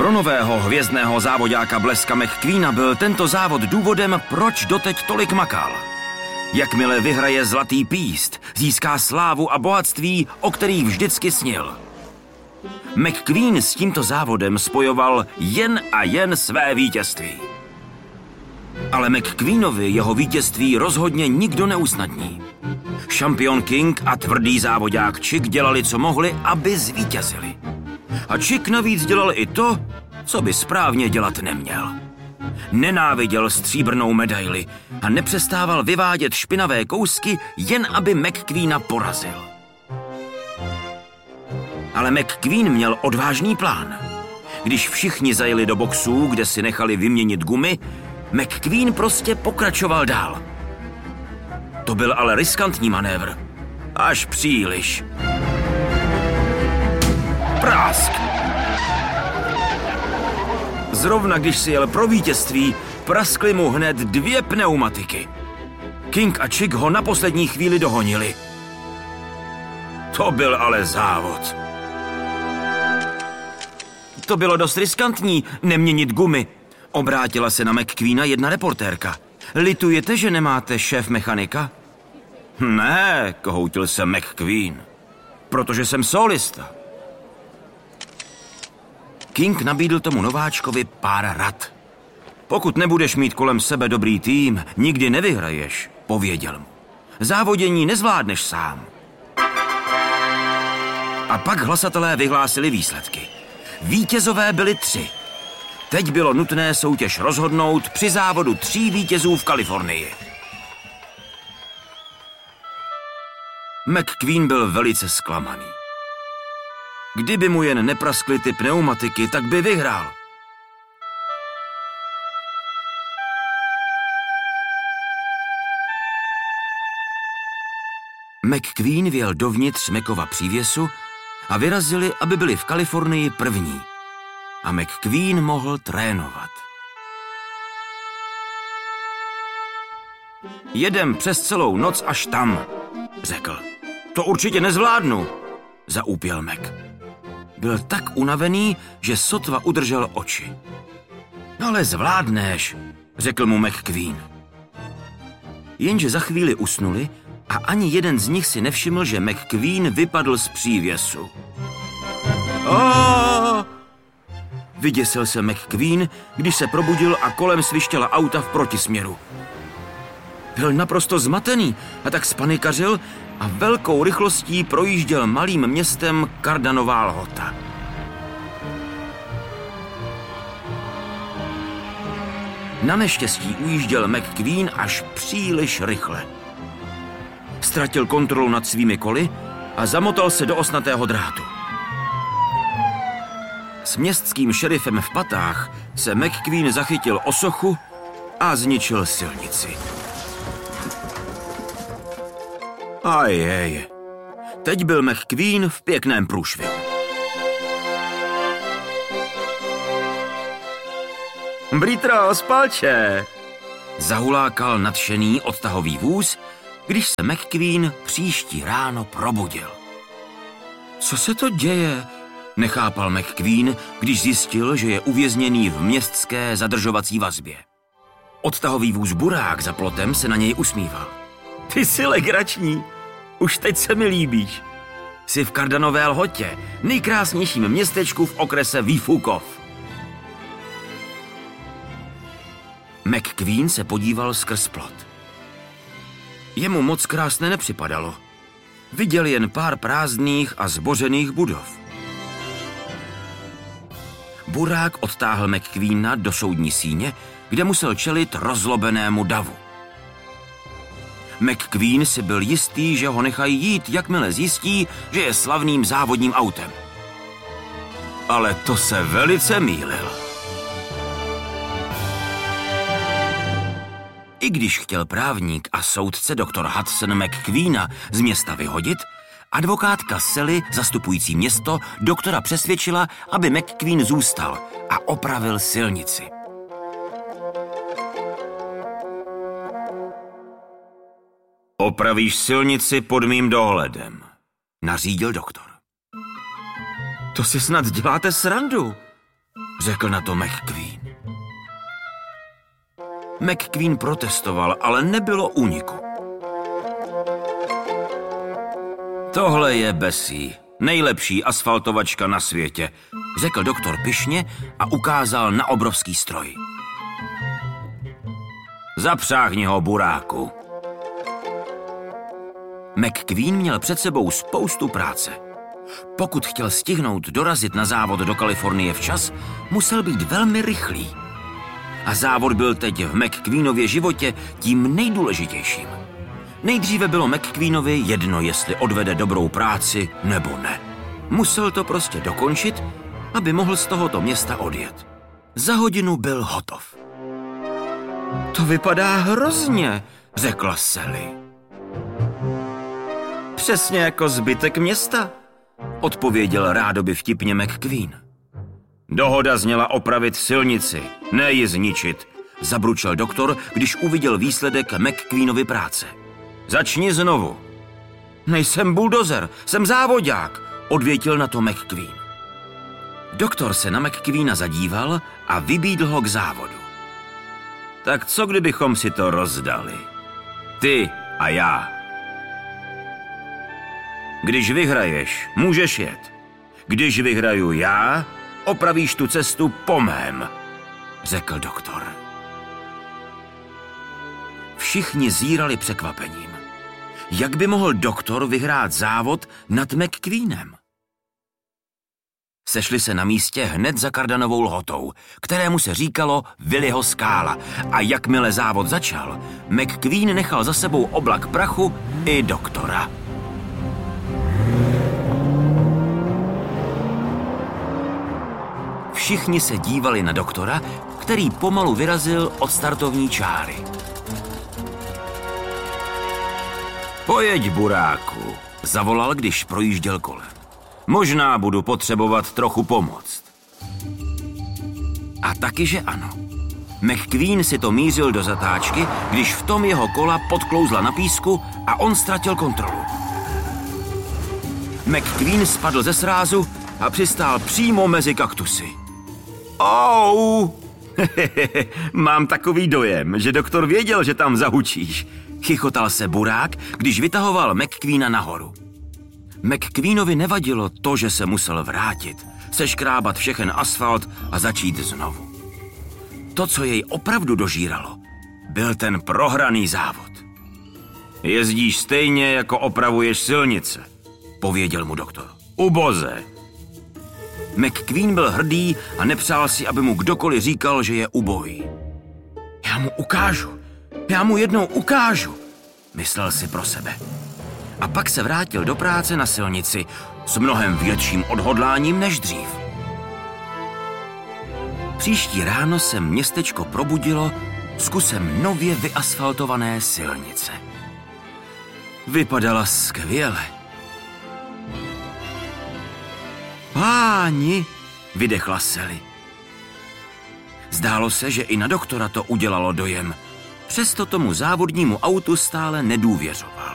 Pro nového hvězdného závodáka Bleska McQueena byl tento závod důvodem, proč doteď tolik makal. Jakmile vyhraje zlatý píst, získá slávu a bohatství, o kterých vždycky snil. McQueen s tímto závodem spojoval jen a jen své vítězství. Ale McQueenovi jeho vítězství rozhodně nikdo neusnadní. Šampion King a tvrdý závodák Chick dělali, co mohli, aby zvítězili. A Chick navíc dělal i to, co by správně dělat neměl. Nenáviděl stříbrnou medaili a nepřestával vyvádět špinavé kousky, jen aby McQueena porazil. Ale McQueen měl odvážný plán. Když všichni zajeli do boxů, kde si nechali vyměnit gumy, McQueen prostě pokračoval dál. To byl ale riskantní manévr. Až příliš. Prásk! Zrovna když si jel pro vítězství, praskly mu hned 2 pneumatiky. King a Chick ho na poslední chvíli dohonili. To byl ale závod. To bylo dost riskantní, neměnit gumy. Obrátila se na McQueena jedna reportérka. Litujete, že nemáte šéf mechanika? Ne, kohoutil se McQueen. Protože jsem solista. King nabídl tomu nováčkovi pár rad. Pokud nebudeš mít kolem sebe dobrý tým, nikdy nevyhraješ, pověděl mu. Závodění nezvládneš sám. A pak hlasatelé vyhlásili výsledky. Vítězové byli 3. Teď bylo nutné soutěž rozhodnout při závodu 3 vítězů v Kalifornii. McQueen byl velice zklamaný. Kdyby mu jen nepraskly ty pneumatiky, tak by vyhrál. McQueen vjel dovnitř Macova přívěsu a vyrazili, aby byli v Kalifornii první. A McQueen mohl trénovat. Jedem přes celou noc až tam, řekl. To určitě nezvládnu, zaúpěl Mac. Byl tak unavený, že sotva udržel oči. Ale zvládneš, řekl mu McQueen. Jenže za chvíli usnuli a ani jeden z nich si nevšiml, že McQueen vypadl z přívěsu. Vyděsil se McQueen, když se probudil a kolem svištěla auta v protisměru. Byl naprosto zmatený a tak spanikařil a velkou rychlostí projížděl malým městem Cardanová Lhota. Na neštěstí ujížděl McQueen až příliš rychle. Ztratil kontrolu nad svými koly a zamotal se do osnatého drátu. S městským šerifem v patách se McQueen zachytil o sochu a zničil silnici. Ajej, teď byl McQueen v pěkném průšvihu. Britro, spalče! Zahulákal nadšený odtahový vůz, když se McQueen příští ráno probudil. Co se to děje? Nechápal McQueen, když zjistil, že je uvězněný v městské zadržovací vazbě. Odtahový vůz Burák za plotem se na něj usmíval. Ty jsi legrační, už teď se mi líbíš. Jsi v Cardanové Lhotě, nejkrásnějším městečku v okrese Výfukov. McQueen se podíval skrz plot. Jemu moc krásné nepřipadalo. Viděl jen pár prázdných a zbořených budov. Burák odtáhl McQueena do soudní síně, kde musel čelit rozlobenému davu. McQueen si byl jistý, že ho nechají jít, jakmile zjistí, že je slavným závodním autem. Ale to se velice mýlil. I když chtěl právník a soudce doktor Hudson McQueena z města vyhodit, advokátka Sally, zastupující město, doktora přesvědčila, aby McQueen zůstal a opravil silnici. Opravíš silnici pod mým dohledem, nařídil doktor. To si snad děláte srandu, řekl na to McQueen. McQueen protestoval, ale nebylo úniku. Tohle je Bessie, nejlepší asfaltovačka na světě, řekl doktor pyšně a ukázal na obrovský stroj. Zapřáhni ho, buráku. McQueen měl před sebou spoustu práce. Pokud chtěl stihnout dorazit na závod do Kalifornie včas, musel být velmi rychlý. A závod byl teď v McQueenově životě tím nejdůležitějším. Nejdříve bylo McQueenovi jedno, jestli odvede dobrou práci nebo ne. Musel to prostě dokončit, aby mohl z tohoto města odjet. Za hodinu byl hotov. To vypadá hrozně, řekla Sally. Přesně jako zbytek města, odpověděl rádoby vtipně McQueen. Dohoda zněla opravit silnici, ne ji zničit, zabručel doktor, když uviděl výsledek McQueenovy práce. Začni znovu. Nejsem buldozer, jsem závodák, odvětil na to McQueen. Doktor se na McQueena zadíval a vybídl ho k závodu. Tak co kdybychom si to rozdali? Ty a já. Když vyhraješ, můžeš jet. Když vyhraju já, opravíš tu cestu po mém, řekl doktor. Všichni zírali překvapením. Jak by mohl doktor vyhrát závod nad McQueenem? Sešli se na místě hned za kardanovou lhotou, kterému se říkalo Willyho skála, a jakmile závod začal, McQueen nechal za sebou oblak prachu i doktora. Všichni se dívali na doktora, který pomalu vyrazil od startovní čáry. Pojeď, buráku, zavolal, když projížděl kolem. Možná budu potřebovat trochu pomoct. A taky, že ano. McQueen si to mířil do zatáčky, když v tom jeho kola podklouzla na písku a on ztratil kontrolu. McQueen spadl ze srázu a přistál přímo mezi kaktusy. Au! Mám takový dojem, že doktor věděl, že tam zahučíš. Chichotal se burák, když vytahoval McQueena nahoru. McQueenovi nevadilo to, že se musel vrátit, seškrábat všechen asfalt a začít znovu. To, co jej opravdu dožíralo, byl ten prohraný závod. Jezdíš stejně, jako opravuješ silnice, pověděl mu doktor. Uboze. McQueen byl hrdý a nepřál si, aby mu kdokoliv říkal, že je ubohý. Já mu jednou ukážu, myslel si pro sebe. A pak se vrátil do práce na silnici s mnohem větším odhodláním než dřív. Příští ráno se městečko probudilo s kusem nově vyasfaltované silnice. Vypadala skvěle. Páni, vydechla Sally. Zdálo se, že i na doktora to udělalo dojem. Přesto tomu závodnímu autu stále nedůvěřoval.